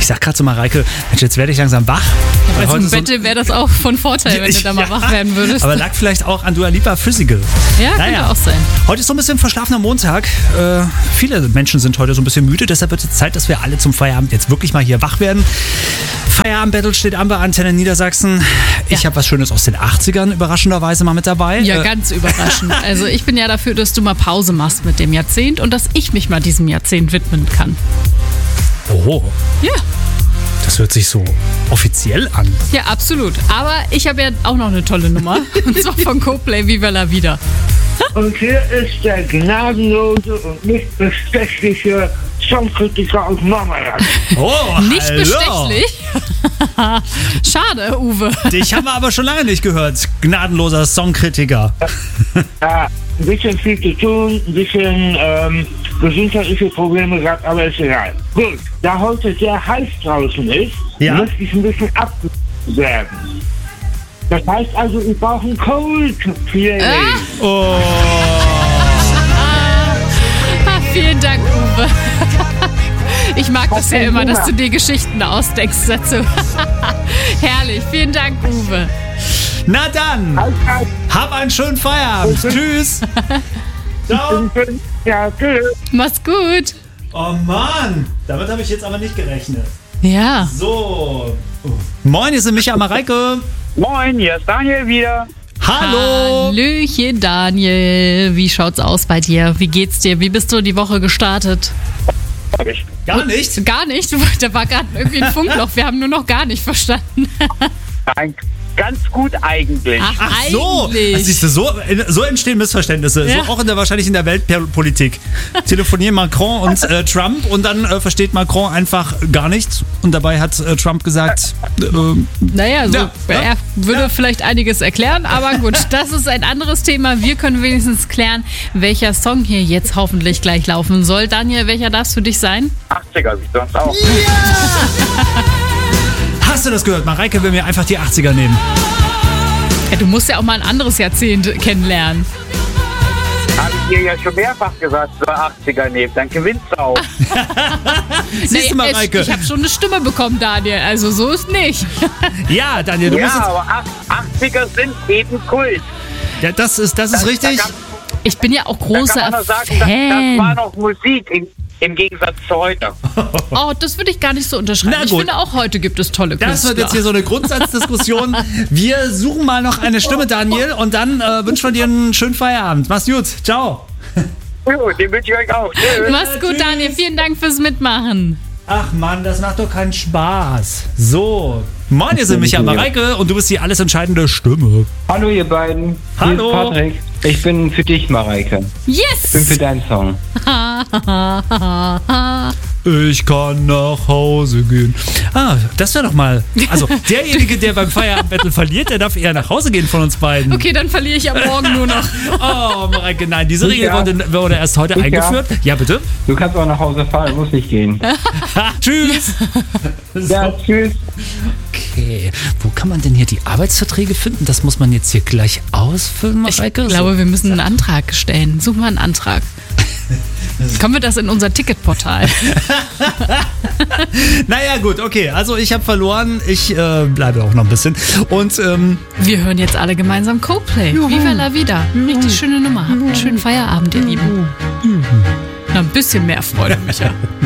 Ich sag gerade so, Mareike, Mensch, jetzt werde ich langsam wach. Ja, bei so einem Bett wäre das auch von Vorteil, wenn du da mal wach werden würdest. Aber lag vielleicht auch an Dua Lipa Physical. Ja, könnte auch sein. Heute ist so ein bisschen verschlafener Montag. Viele Menschen sind heute so ein bisschen müde, deshalb wird es Zeit, dass wir alle zum Feierabend jetzt wirklich mal hier wach werden. Feierabend-Battle steht an bei Antenne Niedersachsen. Ich habe was Schönes aus den 80ern überraschenderweise mal mit dabei. Ja, ganz überraschend. Also ich bin ja dafür, dass du mal Pause machst mit dem Jahrzehnt und dass ich mich mal diesem Jahrzehnt widmen kann. Oh. Ja. Das hört sich so offiziell an. Ja, absolut. Aber ich habe ja auch noch eine tolle Nummer. Und zwar von Coldplay, Viva la Vida. Und hier ist der gnadenlose und nicht bestechliche Songkritiker aus Marmarak. Oh, Nicht hallo. bestechlich. Schade, Uwe. Dich haben wir aber schon lange nicht gehört. Gnadenloser Songkritiker. Ein bisschen viel zu tun, ein bisschen gesundheitliche Probleme gehabt, aber ist egal. Gut, da heute sehr heiß draußen ist, möchte ich ein bisschen abwerben. Das heißt also, ich brauche ein Coldplay. Oh. Vielen Dank, Uwe. Ich mag das ja immer, dass du dir Geschichten ausdenkst dazu. Herrlich, vielen Dank, Uwe. Na dann, hab einen schönen Feierabend. Tschüss. Ciao. Ja, tschüss. Mach's gut. Oh Mann, damit habe ich jetzt aber nicht gerechnet. Ja. So. Moin, hier sind Micha und Mareike. Moin, hier ist Daniel wieder. Hallo. Hallöchen, Daniel. Wie schaut's aus bei dir? Wie geht's dir? Wie bist du die Woche gestartet? Gar nicht? Gar nicht? Da war gerade irgendwie ein Funkloch. Wir haben nur noch gar nicht verstanden. Nein, ganz gut eigentlich. Ach so, eigentlich. siehst du, so entstehen Missverständnisse. Ja. So auch wahrscheinlich in der Weltpolitik. Telefonieren Macron und Trump und dann versteht Macron einfach gar nichts. Und dabei hat Trump gesagt, Naja, so, Ja. er würde vielleicht einiges erklären, aber gut, das ist ein anderes Thema. Wir können wenigstens klären, welcher Song hier jetzt hoffentlich gleich laufen soll. Daniel, welcher darf es für dich sein? 80er, wie sonst auch. hast du das gehört? Mareike will mir einfach die 80er nehmen. Ja, du musst ja auch mal ein anderes Jahrzehnt kennenlernen. Habe ich dir ja schon mehrfach gesagt, so 80er nehmen, dann gewinnst du auch. Siehst du, Mareike? Ich habe schon eine Stimme bekommen, Daniel, also so ist nicht. Ja, Daniel, du musst Ja, jetzt... aber 80er sind eben Kult. Ja, das ist richtig. Ich bin ja auch Da großer kann man noch sagen, das Fan. war noch Musik im Gegensatz zu heute. Oh, das würde ich gar nicht so unterschreiben. Na Ich gut. finde auch heute gibt es tolle Künstler. Das wird jetzt hier so eine Grundsatzdiskussion. Wir suchen mal noch eine Stimme, Daniel, und dann wünschen wir dir einen schönen Feierabend. Mach's gut. Ciao. Jo, den wünsche ich euch auch. Tschüss. Mach's gut, Daniel. Vielen Dank fürs Mitmachen. Ach Mann, das macht doch keinen Spaß. So. Moin, hier sind Micha und Mareike und du bist die alles entscheidende Stimme. Hallo ihr beiden. Hallo. Hier ist Patrick. Ich bin für dich, Mareike. Ich bin für Yes! deinen Song. Ich kann nach Hause gehen. Ah, das wäre doch mal... Also, derjenige, der beim Feierabend-Battle verliert, der darf eher nach Hause gehen von uns beiden. Okay, dann verliere ich am Morgen nur noch. Oh, Mareike, nein, diese Regel Ja. wurde erst heute eingeführt. Ja, bitte? Du kannst auch nach Hause fahren, muss nicht gehen. Ha, tschüss. Ja, tschüss. Okay, wo kann man denn hier die Arbeitsverträge finden? Das muss man jetzt hier gleich ausfüllen, Mareike. Ich glaube, wir müssen einen Antrag stellen. Suchen wir einen Antrag. Kommen wir das in unser Ticketportal? Naja, gut, okay. Also ich habe verloren. Ich bleibe auch noch ein bisschen. Und Wir hören jetzt alle gemeinsam Coldplay. Viva la Vida. Richtig schöne Nummer. Habt einen schönen Feierabend, ihr Lieben. Na, ein bisschen mehr Freude, Micha.